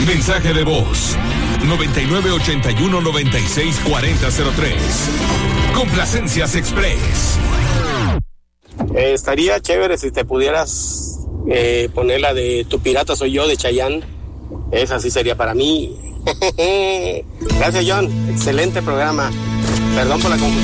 Mensaje de voz 9981964003. Complacencias Express. Estaría chévere si te pudieras poner la de Tu pirata soy yo de Chayanne. Esa sí sería para mí. Gracias, John. Excelente programa. Perdón por la confusión.